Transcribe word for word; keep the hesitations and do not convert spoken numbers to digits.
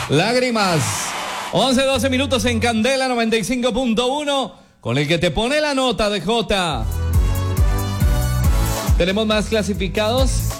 Lágrimas. once, doce minutos en Candela noventa y cinco punto uno, con el que te pone la nota de Jota. Tenemos más clasificados.